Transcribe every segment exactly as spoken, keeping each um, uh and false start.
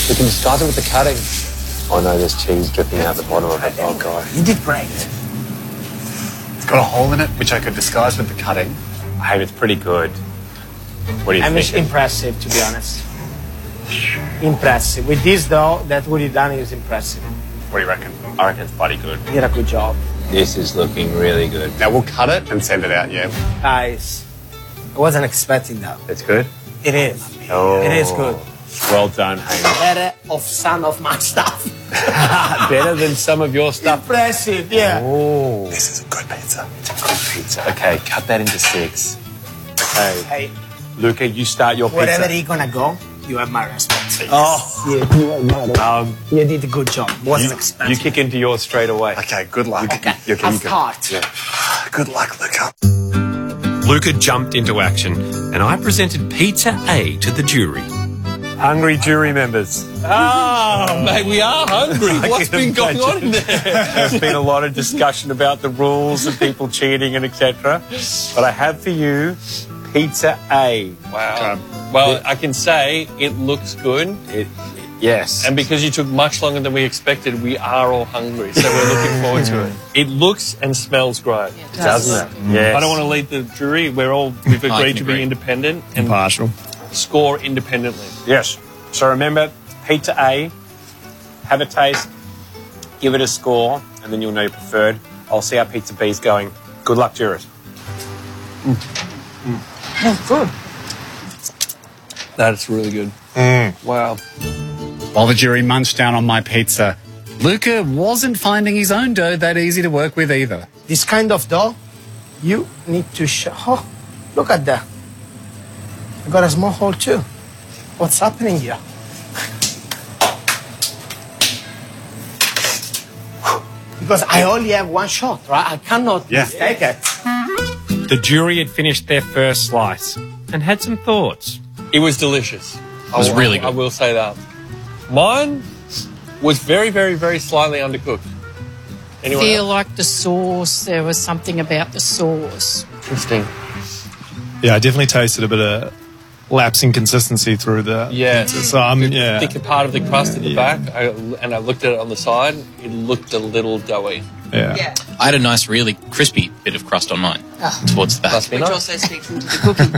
We can disguise it with the cutting. Oh no, there's cheese dripping out the bottom of it. Oh god. You did great. It's got a hole in it, which I could disguise with the cutting. Hey, it's pretty good. What do you I'm think? just impressive, to be honest. Impressive. With this, though, that what you done is impressive. What do you reckon? I reckon it's bloody good. You did a good job. This is looking really good. Now we'll cut it and send it out, yeah. Guys, I wasn't expecting that. It's good? It is. Oh. It is good. Well done, Hamish. Better of some of my stuff. Better than some of your stuff. Impressive, yeah. Oh. This is a good pizza. It's a good pizza. Okay, cut that into six. Okay. Hey, Luca, you start your pizza. wherever you're gonna go, you have my respect. Oh. Yeah, you have my respect. Um, You did a good job. Wasn't you, expecting. you kick into yours straight away. Okay, good luck. Okay, You can- I'll you can- start. Yeah. Good luck, Luca. Luca jumped into action, and I presented pizza A to the jury. Hungry jury members. Oh, mate, we are hungry. I What's can been going on imagine. there? There's been a lot of discussion about the rules and people cheating and et cetera. But I have for you pizza A. Wow. Well, I can say it looks good. It, yes. And because you took much longer than we expected, we are all hungry. So we're looking forward to it. It looks and smells great. doesn't it? Yes. I don't want to lead the jury. We're all, we've I agreed can to agree. be independent and Impartial. score independently. Yes. So remember, pizza A, have a taste, give it a score, and then you'll know your preferred. I'll see how pizza B is going. Good luck, jurors. Good. That's really good. Wow. While the jury munched down on my pizza, Luca wasn't finding his own dough that easy to work with either. This kind of dough, you need to show. Oh, look at that. I got a small hole too. What's happening here? Because I only have one shot, right? I cannot Yeah. mistake it. The jury had finished their first slice and had some thoughts. It was delicious. It was really I, good. I will say that. Mine was very, very, very slightly undercooked. Anyone feel else? like the sauce, there was something about the sauce. Interesting. Yeah, I definitely tasted a bit of lapse in consistency through the Yeah. pizza. So I'm The yeah. thicker part of the crust at the Yeah. back, I, and I looked at it on the side, it looked a little doughy. yeah. I had a nice, really crispy bit of crust on mine towards the Must be Which nice. also speaks into the cooking.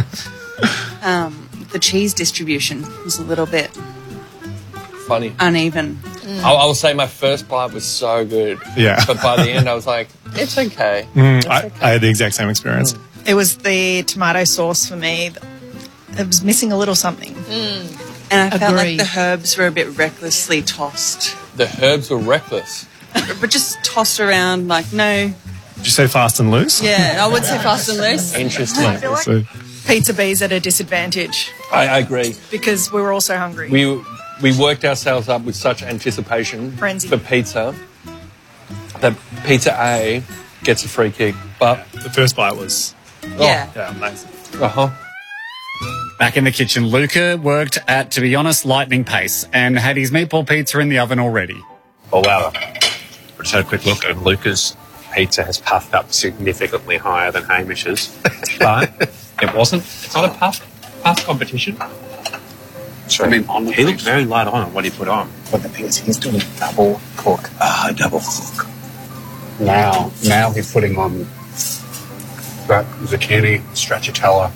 um, the cheese distribution was a little bit Funny. uneven. I, I will say my first bite was so good. Yeah. But by the end, I was like, it's okay. Mm, I, I had the exact same experience. It was the tomato sauce for me. It was missing a little something. And I felt like Agreed. the herbs were a bit recklessly tossed. The herbs were reckless. But just tossed around like, no. Did you say fast and loose? Yeah, I would say fast and loose. Interesting. So, Pizza B's at a disadvantage I, I agree. because we were all so hungry. We we worked ourselves up with such anticipation Frenzy. for pizza that pizza A gets a free kick. But the first bite was Yeah. yeah, amazing. uh huh. Back in the kitchen, Luca worked at, to be honest, lightning pace and had his meatball pizza in the oven already. Oh, wow. I just had a quick look, and Luca's pizza has puffed up significantly higher than Hamish's. But it wasn't. It's not a puff, puff competition. So, I mean, on the he looked pizza. very light on what he put on. But the thing is, he's doing double cook. Ah, double cook. Now, now he's putting on that zucchini stracciatella,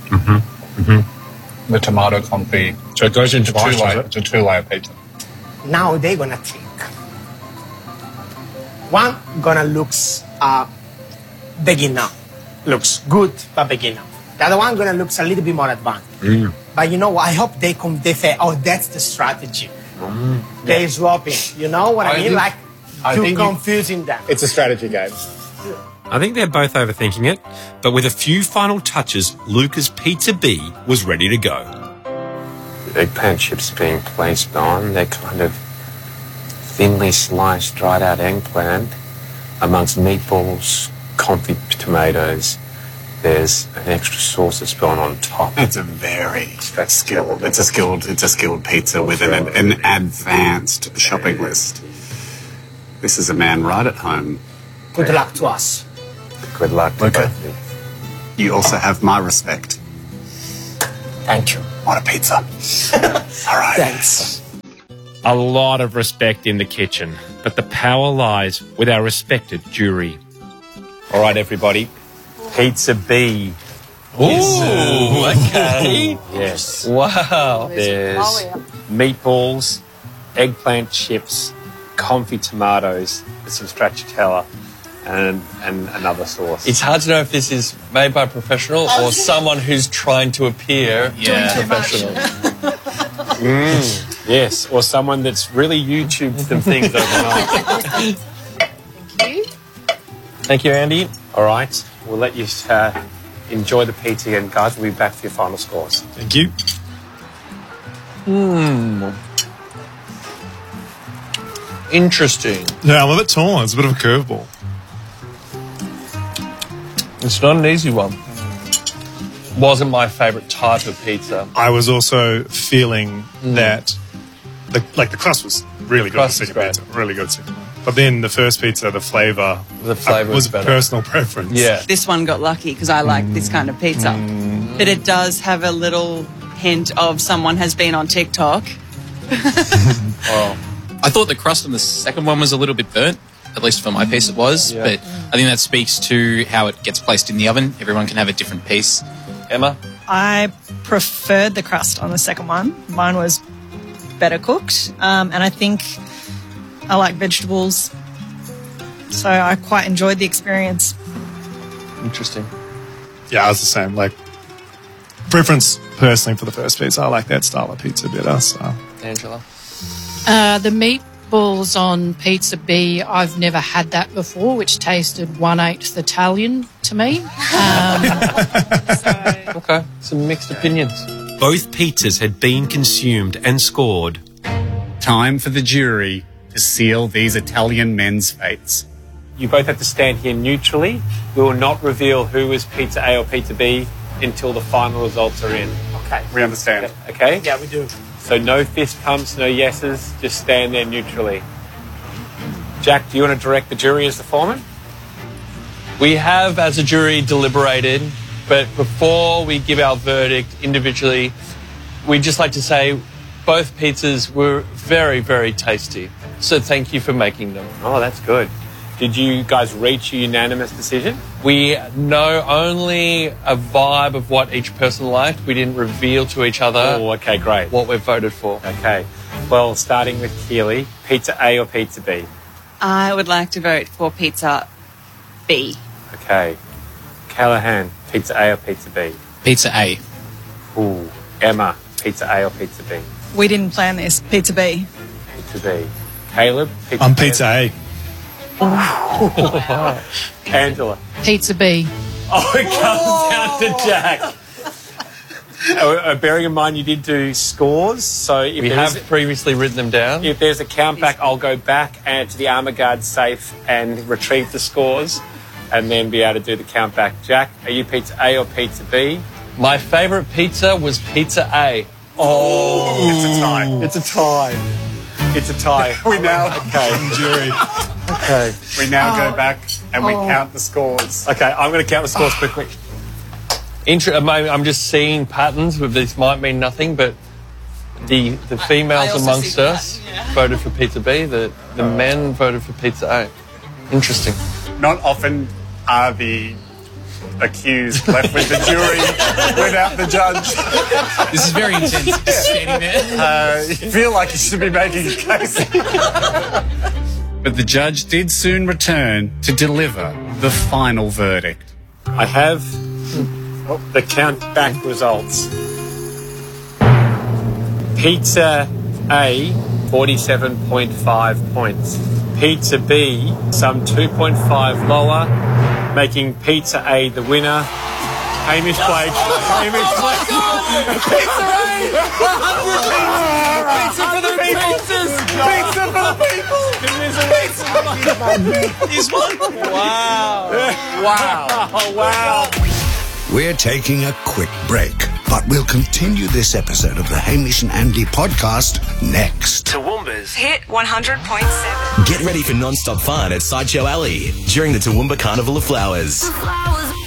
the tomato confit. So it goes into Two twice, layer, does it's a two-layer pizza. Now they're gonna think. One gonna looks uh, beginner, looks good but beginner. The other one gonna looks a little bit more advanced. But you know what? I hope they come. They say, "Oh, that's the strategy." They're swapping. You know what I, I mean? think- like I too think you- confusing them. It's a strategy game. I think they're both overthinking it, but with a few final touches, Luca's Pizza B was ready to go. The eggplant chips being placed on, they're kind of thinly sliced, dried out eggplant amongst meatballs, confit tomatoes. There's an extra sauce that's gone on top. It's a very skilled. It's a skilled. It's a skilled pizza with an, an advanced shopping list. This is a man right at home. Good luck to us. Good luck to Okay. both of you. You also have my respect. Thank you. What a pizza! All right. Thanks. A lot of respect in the kitchen, but the power lies with our respected jury. All right, everybody. Pizza B. Ooh, okay. Yes. Wow. There's meatballs, eggplant chips, confit tomatoes with some stracciatella and, and another sauce. It's hard to know if this is made by a professional or someone who's trying to appear Yeah. professional. Mm, yes, or someone that's really YouTubed some things overnight. Thank you. Thank you, Andy. All right, we'll let you uh, enjoy the pizza, and guys, we'll be back for your final scores. Thank you. Hmm. Interesting. Yeah, I'm a bit torn. It's a bit of a curveball. It's not an easy one. Wasn't my favourite type of pizza. I was also feeling that, the, like, the crust was really good. Crust at is second great. pizza, really good. Second one. But then the first pizza, the flavour, The flavour uh, was was better. personal preference. Yeah. This one got lucky because I like this kind of pizza. But it does have a little hint of someone has been on TikTok. Oh. I thought the crust on the second one was a little bit burnt, at least for my piece it was, Yeah. but I think that speaks to how it gets placed in the oven. Everyone can have a different piece. Emma? I preferred the crust on the second one. Mine was better cooked. Um, and I think I like vegetables. So I quite enjoyed the experience. Interesting. Yeah, I was the same. Like, preference personally for the first pizza. I like that style of pizza better. So Angela? Uh, the meatballs on Pizza B, I've never had that before, which tasted one-eighth Italian to me. Um, Okay, some mixed opinions. Both pizzas had been consumed and scored. Time for the jury to seal these Italian men's fates. You both have to stand here neutrally. We will not reveal who is Pizza A or Pizza B until the final results are in. Okay. we understand. Okay? Yeah, we do. So no fist pumps, no yeses, just stand there neutrally. Jack, do you want to direct the jury as the foreman? We have, as a jury, deliberated, but before we give our verdict individually, we'd just like to say both pizzas were very, very tasty. So thank you for making them. Oh, that's good. Did you guys reach a unanimous decision? We know only a vibe of what each person liked. We didn't reveal to each other Oh, okay, great. what we voted for. Okay. Well, starting with Keely, Pizza A or Pizza B? I would like to vote for pizza B. Okay. Callahan, Pizza A or Pizza B? Pizza A. Ooh. Emma, Pizza A or Pizza B? We didn't plan this. Pizza B. Pizza B. Caleb, Pizza I'm A. pizza A. Angela. Pizza B. Oh, it comes down to Jack. Uh, uh, bearing in mind you did do scores, so if We there's, have previously written them down. if there's a count back, I'll go back and to the armor guard safe and retrieve the scores and then be able to do the count back. Jack, are you Pizza A or Pizza B? My favourite pizza was Pizza A. Oh, It's a tie. it's a tie. It's a tie. We now, Okay. jury, Okay. we now go back and we count the scores. Okay, I'm going to count the scores quickly. Inter- I'm just seeing patterns. With this might mean nothing, but the the females I also amongst see the us pattern, yeah. voted for Pizza B. The the men voted for Pizza A. Interesting. Not often are the accused left with the jury without the judge. This is very intense. Just standing there. Uh, you feel like you should be making a case. But the judge did soon return to deliver the final verdict. I have the count back results. Pizza A, forty-seven point five points. Pizza B, some two point five lower, making Pizza A the winner. Hamish Blake. Hamish Blake. Pizza A! Pizza for the people! Pizza for the people! Pizza! He's won! Wow. Wow. Oh, wow. We're taking a quick break, but we'll continue this episode of the Hamish and Andy podcast next. Toowoomba's Hit one hundred point seven. Get ready for non-stop fun at Sideshow Alley during the Toowoomba Carnival of Flowers.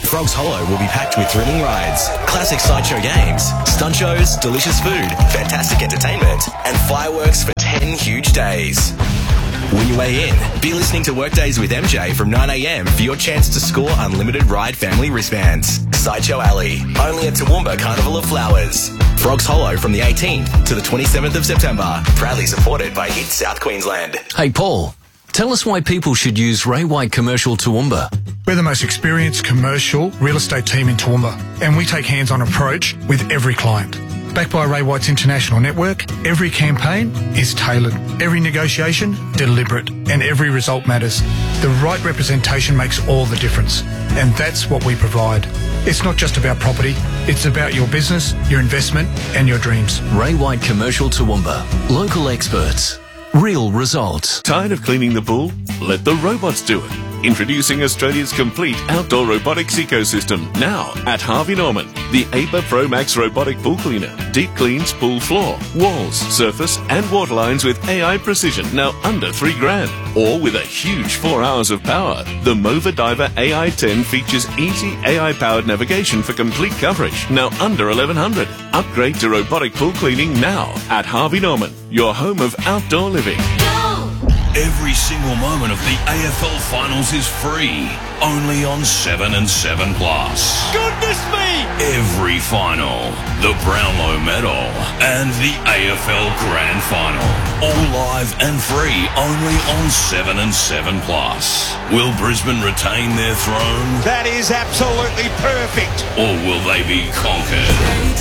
Frogs Hollow will be packed with thrilling rides, classic sideshow games, stunt shows, delicious food, fantastic entertainment, and fireworks for ten huge days. When you weigh in, be listening to Workdays with M J from nine a m for your chance to score unlimited ride family wristbands. Sideshow Alley, only at Toowoomba Carnival of Flowers. Frogs Hollow from the eighteenth to the twenty-seventh of September. Proudly supported by Hit South Queensland. Hey Paul, tell us why people should use Ray White Commercial Toowoomba. We're the most experienced commercial real estate team in Toowoomba, and we take hands-on approach with every client. Backed by Ray White's international network, every campaign is tailored, every negotiation deliberate, and every result matters. The right representation makes all the difference, and that's what we provide. It's not just about property, it's about your business, your investment, and your dreams. Ray White Commercial Toowoomba. Local experts. Real results. Tired of cleaning the pool? Let the robots do it. Introducing Australia's complete outdoor robotics ecosystem now at Harvey Norman. The A P A Pro Max robotic pool cleaner deep cleans pool floor, walls, surface and water lines with A I precision, now under three grand. Or with a huge four hours of power. The Mova Diver A I ten features easy A I powered navigation for complete coverage, now under eleven hundred. Upgrade to robotic pool cleaning now at Harvey Norman, your home of outdoor living. Every single moment of the A F L Finals is free, only on seven and seven Plus. Goodness me! Every final, the Brownlow Medal, and the A F L Grand Final, all live and free, only on seven and seven Plus. Will Brisbane retain their throne? That is absolutely perfect. Or will they be conquered?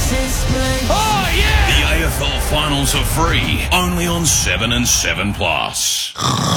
Oh, yeah! The A F L Finals are free, only on seven and seven Plus.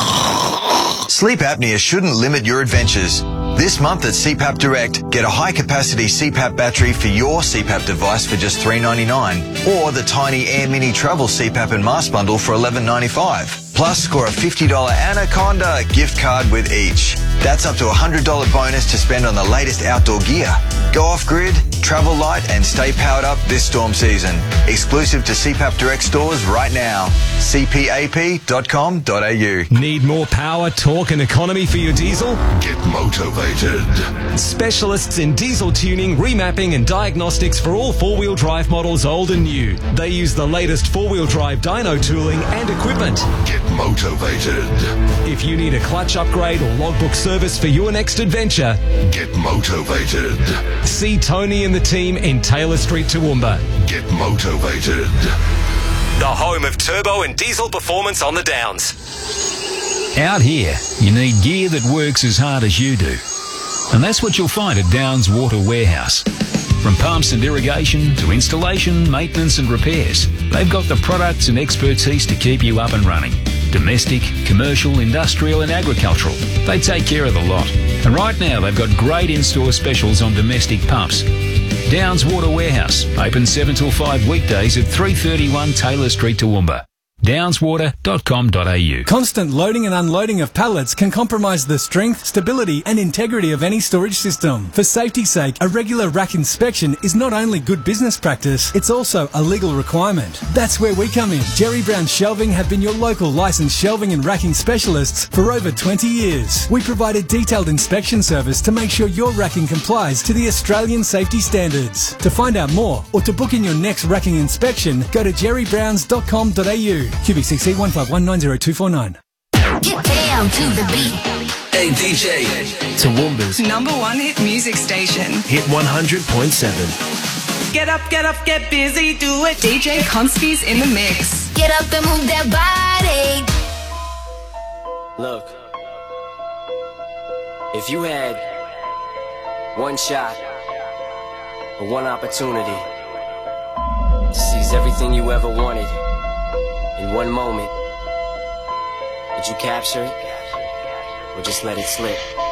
Sleep apnea shouldn't limit your adventures. This month at C PAP Direct, get a high-capacity C PAP battery for your C PAP device for just three dollars ninety-nine, or the tiny Air Mini Travel C PAP and Mask Bundle for eleven dollars ninety-five. Plus, score a fifty dollars Anaconda gift card with each. That's up to a one hundred dollars bonus to spend on the latest outdoor gear. Go off-grid, travel light, and stay powered up this storm season. Exclusive to C PAP Direct stores right now. c p a p dot com dot a u. Need more power, torque, and economy for your diesel? Get motivated. Specialists in diesel tuning, remapping, and diagnostics for all four-wheel drive models, old and new. They use the latest four-wheel drive dyno tooling and equipment. Get motivated. If you need a clutch upgrade or logbook service for your next adventure, get motivated. See Tony and the team in Taylor Street, Toowoomba. Get motivated. The home of turbo and diesel performance on the Downs. Out here, you need gear that works as hard as you do. And that's what you'll find at Downs Water Warehouse. From pumps and irrigation to installation, maintenance and repairs, they've got the products and expertise to keep you up and running. Domestic, commercial, industrial and agricultural. They take care of the lot. And right now they've got great in-store specials on domestic pumps. Downs Water Warehouse, open seven till five weekdays at three thirty-one Taylor Street, Toowoomba. downs water dot com dot a u. Constant loading and unloading of pallets can compromise the strength, stability and integrity of any storage system. For safety's sake, a regular rack inspection is not only good business practice, it's also a legal requirement. That's where we come in. Jerry Brown Shelving have been your local licensed shelving and racking specialists for over twenty years. We provide a detailed inspection service to make sure your racking complies to the Australian safety standards. To find out more or to book in your next racking inspection, go to jerry browns dot com dot a u. Q B C C one five one nine zero two four nine. Get down to the beat. Hey D J, Toowoomba's number one hit music station. Hit one hundred point seven. Get up, get up, get busy, do it. D J Konski's in the mix. Get up and move that body. Look, if you had one shot or one opportunity to seize everything you ever wanted in one moment, would you capture it or just let it slip?